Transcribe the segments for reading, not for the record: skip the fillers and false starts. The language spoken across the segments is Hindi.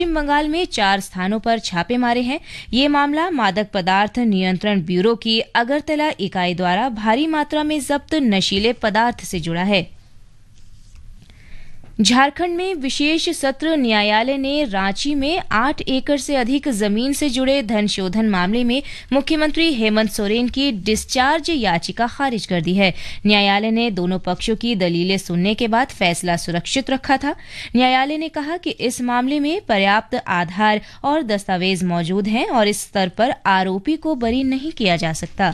पश्चिम बंगाल में 4 स्थानों पर छापे मारे हैं। ये मामला मादक पदार्थ नियंत्रण ब्यूरो की अगरतला इकाई द्वारा भारी मात्रा में जब्त नशीले पदार्थ से जुड़ा है। झारखंड में विशेष सत्र न्यायालय ने रांची में 8 एकड़ से अधिक जमीन से जुड़े धन शोधन मामले में मुख्यमंत्री हेमंत सोरेन की डिस्चार्ज याचिका खारिज कर दी है। न्यायालय ने दोनों पक्षों की दलीलें सुनने के बाद फैसला सुरक्षित रखा था। न्यायालय ने कहा कि इस मामले में पर्याप्त आधार और दस्तावेज मौजूद हैं और इस स्तर पर आरोपी को बरी नहीं किया जा सकता।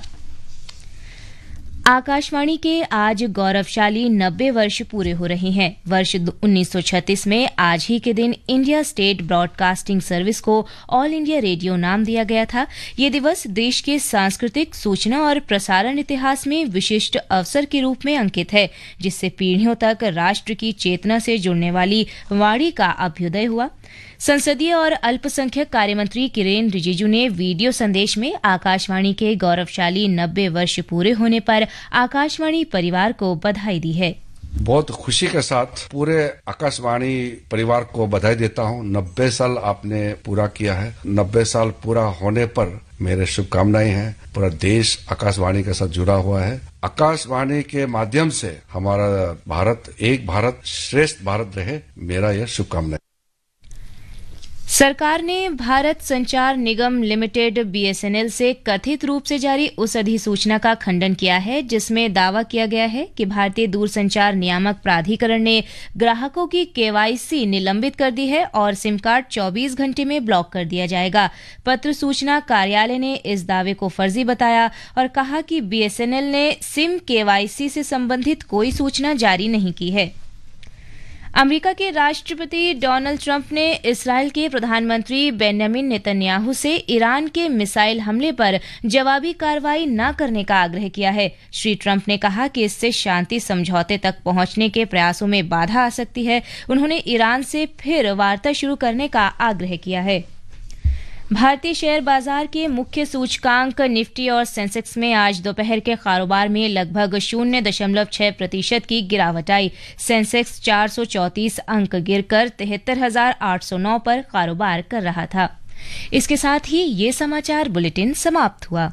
आकाशवाणी के आज गौरवशाली 90 वर्ष पूरे हो रहे हैं। वर्ष 1936 में आज ही के दिन इंडिया स्टेट ब्रॉडकास्टिंग सर्विस को ऑल इंडिया रेडियो नाम दिया गया था। ये दिवस देश के सांस्कृतिक, सूचना और प्रसारण इतिहास में विशिष्ट अवसर के रूप में अंकित है, जिससे पीढ़ियों तक राष्ट्र की चेतना से जुड़ने वाली वाणी का अभ्युदय हुआ। संसदीय और अल्पसंख्यक कार्यमंत्री किरेन रिजिजू ने वीडियो संदेश में आकाशवाणी के गौरवशाली 90 वर्ष पूरे होने पर आकाशवाणी परिवार को बधाई दी है। बहुत खुशी के साथ पूरे आकाशवाणी परिवार को बधाई देता हूं। 90 साल आपने पूरा किया है। 90 साल पूरा होने पर मेरे शुभकामनाएं हैं। पूरा देश आकाशवाणी के साथ जुड़ा हुआ है। आकाशवाणी के माध्यम से हमारा भारत एक भारत श्रेष्ठ भारत रहे, मेरा यह शुभकामनाएं। सरकार ने भारत संचार निगम लिमिटेड BSNL से कथित रूप से जारी उस अधिसूचना का खंडन किया है जिसमें दावा किया गया है कि भारतीय दूरसंचार नियामक प्राधिकरण ने ग्राहकों की KYC निलंबित कर दी है और सिम कार्ड 24 घंटे में ब्लॉक कर दिया जाएगा। पत्र सूचना कार्यालय ने इस दावे को फर्जी बताया और कहा कि BSNL ने सिम KYC से संबंधित कोई सूचना जारी नहीं की है। अमेरिका के राष्ट्रपति डोनाल्ड ट्रंप ने इस्राएल के प्रधानमंत्री बेंजामिन नेतन्याहू से ईरान के मिसाइल हमले पर जवाबी कार्रवाई न करने का आग्रह किया है। श्री ट्रंप ने कहा कि इससे शांति समझौते तक पहुंचने के प्रयासों में बाधा आ सकती है। उन्होंने ईरान से फिर वार्ता शुरू करने का आग्रह किया है। भारतीय शेयर बाजार के मुख्य सूचकांक निफ्टी और सेंसेक्स में आज दोपहर के कारोबार में लगभग 0.6% की गिरावट आई। सेंसेक्स 434 अंक गिरकर 73,809 पर कारोबार कर रहा था। इसके साथ ही ये समाचार बुलेटिन समाप्त हुआ।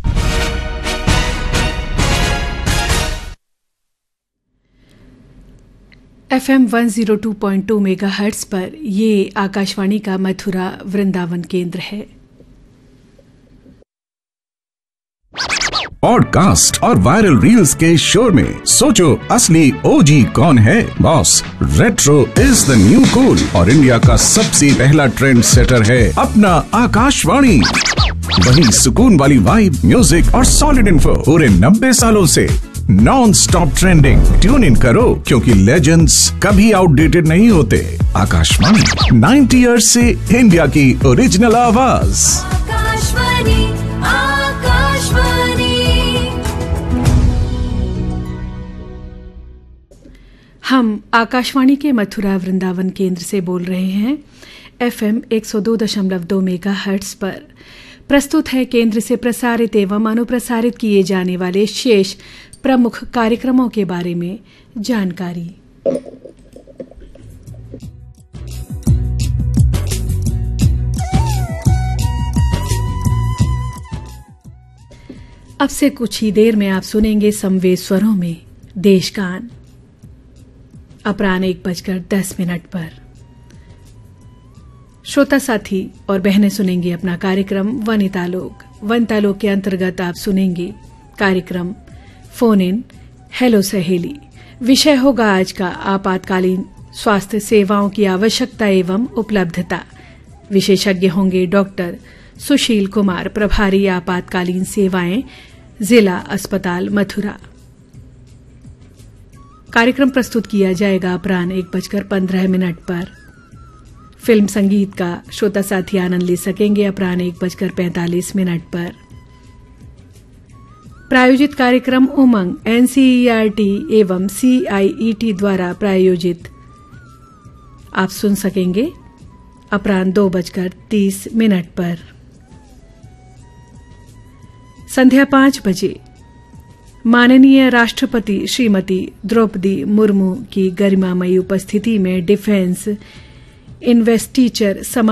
FM 102.2 मेगाहर्ट्ज पर ये आकाशवाणी का मथुरा वृंदावन केंद्र है। पॉडकास्ट और वायरल रील्स के शोर में सोचो असली OG कौन है? Boss, retro is the new cool और इंडिया का सबसे पहला ट्रेंड सेटर है अपना आकाशवाणी। वही सुकून वाली वाइब, म्यूजिक और सॉलिड इन्फो पूरे 90 सालों से non stop trending. Tune in करो क्योंकि लेजेंड्स कभी आउटडेटेड नहीं होते। आकाशवाणी 90 ईयर्स से इंडिया की ओरिजिनल आवाज। आकाशवाणी, आकाशवाणी। हम आकाशवाणी के मथुरा वृंदावन केंद्र से बोल रहे हैं। FM 102.2 मेगाहर्ट्ज पर प्रस्तुत है केंद्र से प्रसारित एवं अनुप्रसारित किए जाने वाले शेष प्रमुख कार्यक्रमों के बारे में जानकारी। अब से कुछ ही देर में आप सुनेंगे समवेत स्वरों में देशगान। अपराह्न 1:10 पर श्रोता साथी और बहनें सुनेंगे अपना कार्यक्रम वनिता लोक। वनिता लोक के अंतर्गत आप सुनेंगे कार्यक्रम फोन इन हेलो सहेली। विषय होगा आज का आपातकालीन स्वास्थ्य सेवाओं की आवश्यकता एवं उपलब्धता। विशेषज्ञ होंगे डॉक्टर सुशील कुमार, प्रभारी आपातकालीन सेवाएं, जिला अस्पताल मथुरा। कार्यक्रम प्रस्तुत किया जाएगा अपराह्न 1:15 पर। फिल्म संगीत का श्रोता साथी आनंद ले सकेंगे अपराह्न 1:45 पर। प्रायोजित कार्यक्रम उमंग NCERT एवं CIET द्वारा प्रायोजित आप सुन सकेंगे अपराह्न 2:30 पर। संध्या 5 बजे माननीय राष्ट्रपति श्रीमती द्रौपदी मुर्मू की गरिमामयी उपस्थिति में डिफेंस इन्वेस्टीचर